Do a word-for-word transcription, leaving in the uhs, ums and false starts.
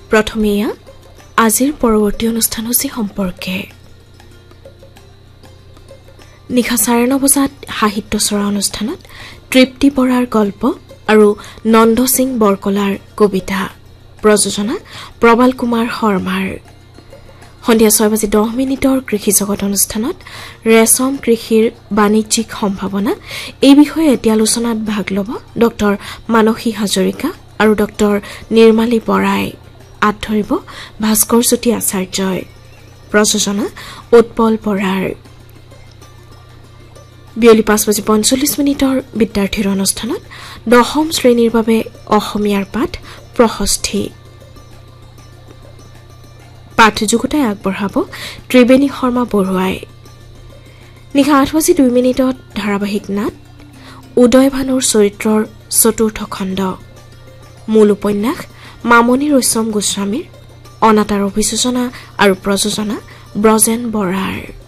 প্ৰথমে এয়া আজিৰ পৰৱৰ্তী অনুষ্ঠানসূচী সম্পৰ্কে নিশা চাৰে ন বজাত সাহিত্যচৰা অনুষ্ঠানত তৃপ্তি বৰাৰ গল্প আৰু নন্দ সিং বৰকলাৰ কবিতা প্ৰযোজনা প্ৰবাল কুমাৰ শৰ্মাৰ সন্ধিয়া ছয় বাজি দহ মিনিটৰ কৃষি জগত অনুষ্ঠানত ৰেশম কৃষিৰ বাণিজ্যিক সম্ভাৱনা এই বিষয়ে এটি আলোচনাত ভাগ ল'ব ডক্টৰ মানসী হাজৰিকা আৰু ডক্টৰ নিৰ্মালী বৰাই আঁত ধৰিব ভাস্কৰ জ্যোতি আচাৰ্যই প্ৰযোজনা উৎপল বৰাৰ বিয়লি পাঁচ বাজি পঞ্চল্লিছ মিনিটৰ বিদ্যাৰ্থীৰ অনুষ্ঠানত দশম শ্ৰেণীৰ বাবে অসমীয়াৰ পাঠ প্ৰশস্তি পাঠ যুগুতাই আগবঢ়াব ত্ৰিবেণী শৰ্মা বৰুৱাই নিশা আঠ বাজি দুই মিনিটত ধাৰাবাহিক নাট উদয় ভানুৰ চৰিত্ৰৰ চতুৰ্থ খণ্ড মূল উপন্যাস মামণি ৰয়ছম গোস্বামীৰ অনাতাঁৰ অভিযোজনা আৰু প্ৰযোজনা ব্ৰজেন বৰাৰ